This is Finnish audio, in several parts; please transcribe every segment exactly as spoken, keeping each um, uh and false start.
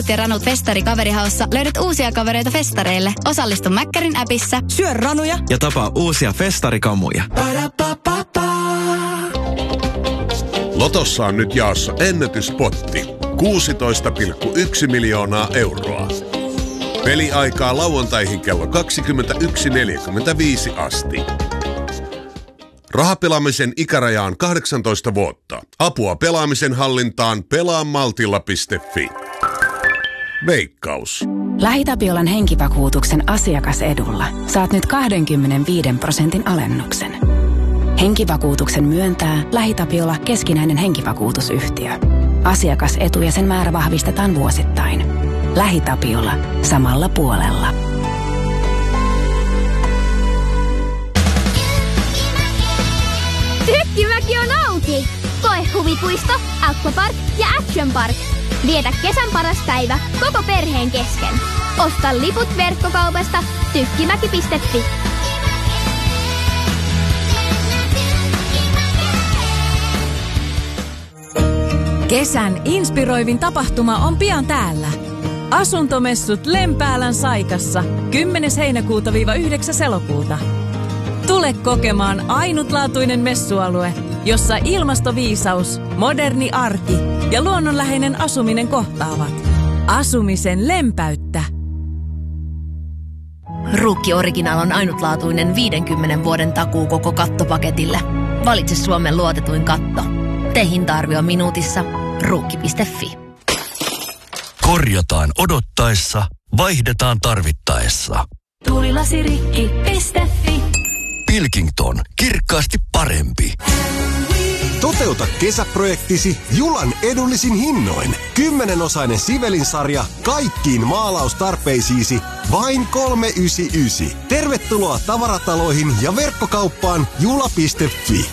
ja ranut festari kaverihaussa löydät uusia kavereita festareille. Osallistu Mäkkärin appissa. Syö ranuja ja tapaa uusia festarikamuja. Lotossa on nyt jaossa ennätyspotti. kuusitoista pilkku yksi miljoonaa euroa. Peliaikaa lauantaihin kello kaksikymmentäyksi neljäkymmentäviisi asti. Rahapelaamisen ikäraja on kahdeksantoista vuotta. Apua pelaamisen hallintaan pelaamaltilla piste fi. Veikkaus. LähiTapiolan henkivakuutuksen asiakasedulla saat nyt kaksikymmentäviisi prosentin alennuksen. Henkivakuutuksen myöntää LähiTapiola keskinäinen henkivakuutusyhtiö. Asiakasetu ja sen määrä vahvistetaan vuosittain. LähiTapiola. Samalla puolella. Tykkimäki on auki! Koe huvipuisto, aquapark ja action park. Vietä kesän paras päivä koko perheen kesken. Osta liput verkkokaupasta tykkimäki piste fi. Kesän inspiroivin tapahtuma on pian täällä. Asuntomessut Lempäälän Saikassa kymmenes heinäkuuta yhdeksäs elokuuta. Tule kokemaan ainutlaatuinen messualue, jossa ilmastoviisaus, moderni arki ja luonnonläheinen asuminen kohtaavat. Asumisen lempäyttä. Ruukki Original on ainutlaatuinen viidenkymmenen vuoden takuu koko kattopaketille. Valitse Suomen luotetuin katto. Tee hinta-arvio minuutissa. Ruukki piste fi. Korjataan odottaessa, vaihdetaan tarvittaessa. Tuulilasirikki piste fi. Pilkington. Kirkkaasti parempi. Toteuta kesäprojektisi Julan edullisin hinnoin. Kymmenenosainen Sivelin-sarja kaikkiin maalaustarpeisiisi vain kolme yhdeksänkymmentäyhdeksän. Tervetuloa tavarataloihin ja verkkokauppaan jula piste fi.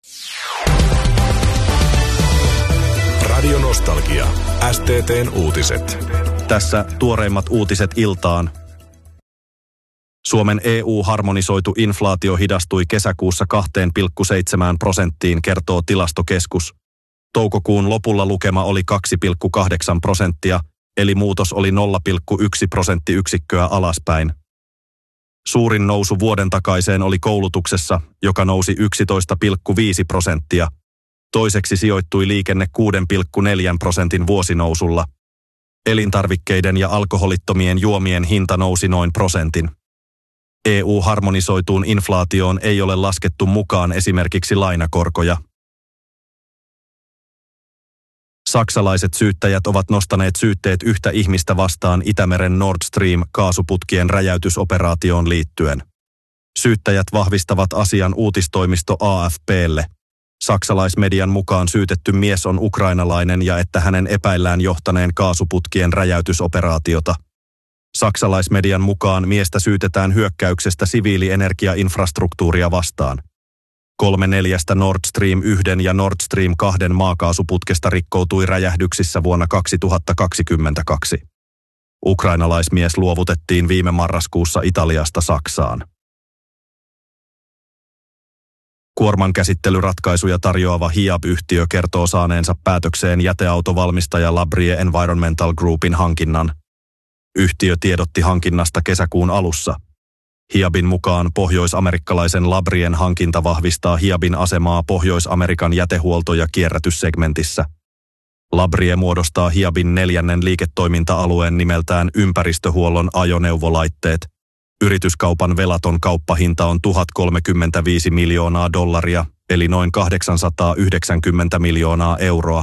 Radio Nostalgia. S T T:n uutiset. Tässä tuoreimmat uutiset iltaan. Suomen E U-harmonisoitu inflaatio hidastui kesäkuussa kaksi pilkku seitsemän prosenttiin, kertoo Tilastokeskus. Toukokuun lopulla lukema oli kaksi pilkku kahdeksan prosenttia, eli muutos oli nolla pilkku yksi prosenttiyksikköä alaspäin. Suurin nousu vuoden takaiseen oli koulutuksessa, joka nousi yksitoista pilkku viisi prosenttia. Toiseksi sijoittui liikenne kuusi pilkku neljä prosentin vuosinousulla. Elintarvikkeiden ja alkoholittomien juomien hinta nousi noin prosentin. E U-harmonisoituun inflaatioon ei ole laskettu mukaan esimerkiksi lainakorkoja. Saksalaiset syyttäjät ovat nostaneet syytteet yhtä ihmistä vastaan Itämeren Nord Stream-kaasuputkien räjäytysoperaatioon liittyen. Syyttäjät vahvistavat asian uutistoimisto A F P:lle. Saksalaismedian mukaan syytetty mies on ukrainalainen ja että hänen epäillään johtaneen kaasuputkien räjäytysoperaatiota. Saksalaismedian mukaan miestä syytetään hyökkäyksestä siviilienergiainfrastruktuuria vastaan. Kolme neljästä Nord Stream yksi ja Nord Stream kaksi maakaasuputkesta rikkoutui räjähdyksissä vuonna kaksituhattakaksikymmentäkaksi. Ukrainalaismies luovutettiin viime marraskuussa Italiasta Saksaan. Kuormankäsittelyratkaisuja tarjoava Hiab-yhtiö kertoo saaneensa päätökseen jäteautovalmistaja Labrie Environmental Groupin hankinnan. Yhtiö tiedotti hankinnasta kesäkuun alussa. Hiabin mukaan pohjoisamerikkalaisen Labrien hankinta vahvistaa Hiabin asemaa Pohjois-Amerikan jätehuolto- ja kierrätyssegmentissä. Labrie muodostaa Hiabin neljännen liiketoiminta-alueen nimeltään ympäristöhuollon ajoneuvolaitteet. Yrityskaupan velaton kauppahinta on tuhat kolmekymmentäviisi miljoonaa dollaria, eli noin kahdeksansataayhdeksänkymmentä miljoonaa euroa.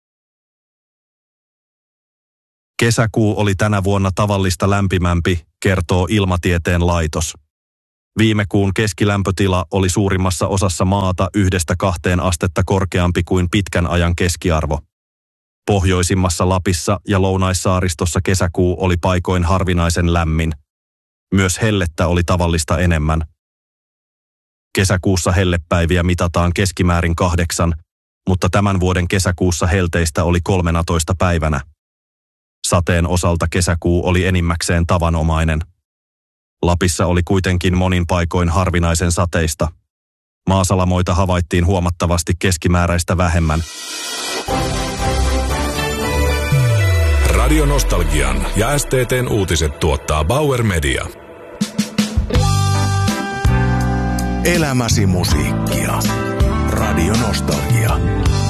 Kesäkuu oli tänä vuonna tavallista lämpimämpi, kertoo Ilmatieteen laitos. Viime kuun keskilämpötila oli suurimmassa osassa maata yhdestä kahteen astetta korkeampi kuin pitkän ajan keskiarvo. Pohjoisimmassa Lapissa ja Lounaissaaristossa kesäkuu oli paikoin harvinaisen lämmin. Myös hellettä oli tavallista enemmän. Kesäkuussa hellepäiviä mitataan keskimäärin kahdeksan, mutta tämän vuoden kesäkuussa helteistä oli kolmenatoista päivänä. Sateen osalta kesäkuu oli enimmäkseen tavanomainen. Lapissa oli kuitenkin monin paikoin harvinaisen sateista. Maasalamoita havaittiin huomattavasti keskimääräistä vähemmän. Radio Nostalgian ja S T T:n uutiset tuottaa Bauer Media. Elämäsi musiikkia. Radio Nostalgia.